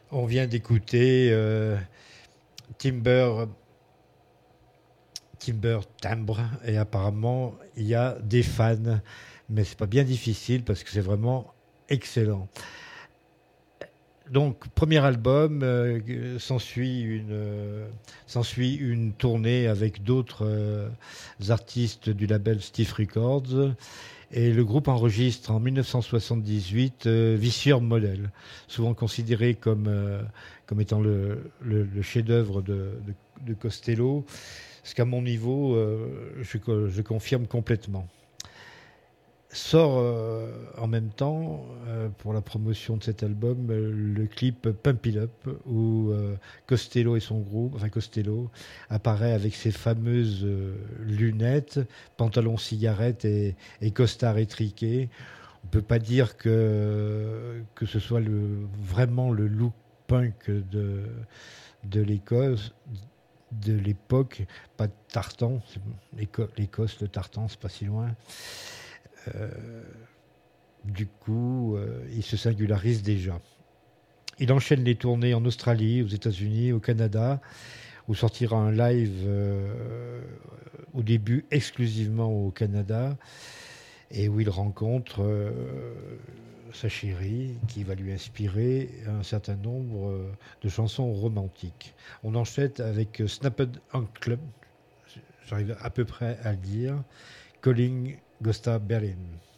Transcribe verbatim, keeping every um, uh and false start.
On vient d'écouter euh, Timber, Timber Timbre et apparemment il y a des fans, mais c'est pas bien difficile parce que c'est vraiment excellent. Donc, premier album, euh, s'ensuit une, euh, s'ensuit une tournée avec d'autres euh, artistes du label Stiff Records. Et le groupe enregistre en mille neuf cent soixante-dix-huit euh, Vicious Model, souvent considéré comme, euh, comme étant le, le, le chef-d'œuvre de, de, de Costello, ce qu'à mon niveau, euh, je, je confirme complètement. Sort euh, en même temps, euh, pour la promotion de cet album, euh, le clip Pump It Up, où euh, Costello et son groupe, enfin Costello, apparaît avec ses fameuses euh, lunettes, pantalon cigarette et, et costard étriqué. On ne peut pas dire que, que ce soit le, vraiment le look punk de, de l'Écosse, de l'époque, pas de tartan, l'Écosse, le tartan, c'est pas si loin. Euh, du coup, euh, il se singularise déjà. Il enchaîne les tournées en Australie, aux États-Unis, au Canada, où sortira un live euh, au début exclusivement au Canada, et où il rencontre euh, sa chérie, qui va lui inspirer un certain nombre euh, de chansons romantiques. On enchaîne avec Snapped Club, j'arrive à peu près à le dire, Calling Gustav Berlin.